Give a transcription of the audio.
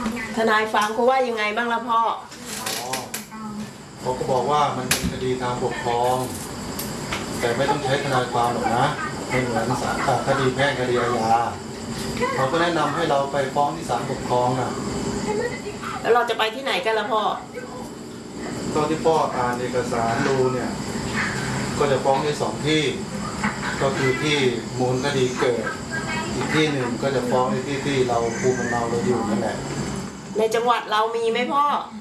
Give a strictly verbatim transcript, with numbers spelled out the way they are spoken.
ทนายฟังเขาว่ายังไงบ้างล่ะพ่ออ๋อเขาก็บอกว่ามันเป็นคดีทางปกครองแต่ไม่ต้องใช้ทนายความหรอกนะไม่เหมือนศาลคดีแพ่งคดีอาญาเขาก็แนะนำให้เราไปฟ้องที่ศาลปกครองอ่ะแล้วเราจะไปที่ไหนกันล่ะพ่อตอนที่พ่ออ่านเอกสารดูเนี่ยก็จะฟ้องที่สองที่ก็คือที่มูลคดีเกิดอีกที่หนึ่งก็จะฟ้องในที่ที่เราภูมิลำเนาเราอยู่นั่นแหละในจังหวัดเรามีไหมพ่อ